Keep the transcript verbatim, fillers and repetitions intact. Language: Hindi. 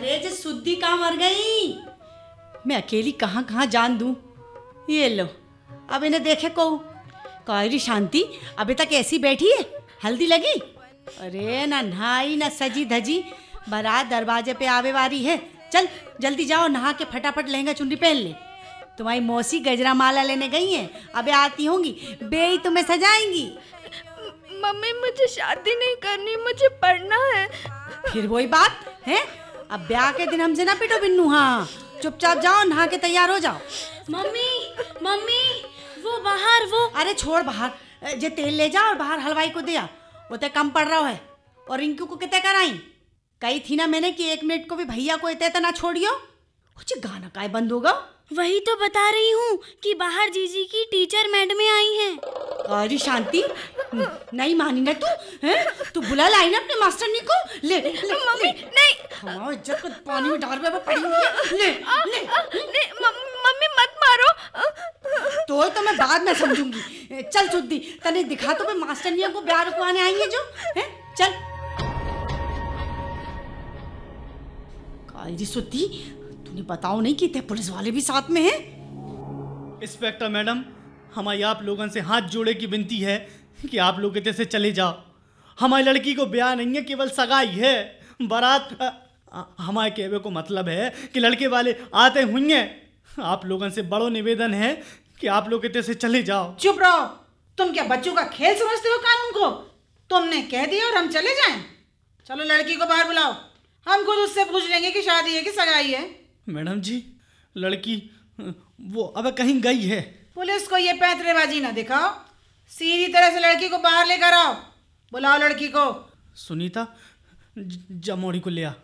अरे जे सुद्दी कहाँ मर गई, मैं अकेली कहाँ कहाँ जान दूं। ये लो, अब इन्हें देखे को कौरी शांति अभी तक ऐसी बैठी है, हल्दी लगी? अरे ना नहाई ना सजी धजी, बारात दरवाजे पे आवे वाली है। चल जल्दी जाओ, नहा के फटाफट लहंगा चुनरी पहन ले। तुम्हारी मौसी गजरा माला लेने गई हैं, अबे आती होंगी, बेई तुम्हें सजाएंगी। मम्मी मुझे शादी नहीं करनी, मुझे पढ़ना है। फिर वही बात है, अब ब्याह के दिन हमसे ना पिटो बिन्नू। हाँ चुपचाप जाओ, नहा के तैयार हो जाओ। मम्मी मम्मी वो बाहर वो। अरे छोड़ बाहर, जे तेल ले जा और बाहर हलवाई को दिया, वो तो कम पड़ रहा है। और रिंकू को कितने कराई, कही थी ना मैंने कि एक मिनट को भी भैया को इतने ना छोड़ियो। कुछ गाना काय बंद होगा। वही तो बता रही हूँ कि बाहर जीजी की टीचर मैडमें आई हैं। अरे शांति नहीं मानी ना तू, हैं? तू बुला लाई ना अपने मास्टरनी को। ले, ले मम्मी ले। नहीं, हमारी इज्जत को पानी में डाल पे पड़ी हुई है। ले ले नहीं मम्मी मत मारो। तो तो मैं बाद में समझूंगी। चल सुद्दी तने दिखा तो मैं मास्टरनिया को ब्याह रुकवाने आई है जो है। चल काल जी सुद्दी, तूने बताओ नहीं कि थे पुलिस वाले भी साथ में हैं? इंस्पेक्टर मैडम, हमारी आप लोगों से हाथ जोड़े की विनती है कि आप लोग इतने से चले जाओ। हमारी लड़की को ब्याह नहीं है, केवल सगाई है। बारात हमारे कहवे को मतलब है कि लड़के वाले आते हुए। आप लोगों से बड़ो निवेदन है कि आप लोग इतने से चले जाओ। चुप रहो, तुम क्या बच्चों का खेल समझते हो कानून को? तुमने कह दिया और हम चले जाएं? चलो लड़की को बाहर बुलाओ, हम खुद उससे पूछ लेंगे कि शादी है कि सगाई है। मैडम जी, लड़की वो अब कहीं गई है। पुलिस को ये पैंतरेबाजी ना दिखाओ, सीधी तरह से लड़की को बाहर लेकर आओ। बुलाओ लड़की को। सुनीता, जमोड़ी को ले आ।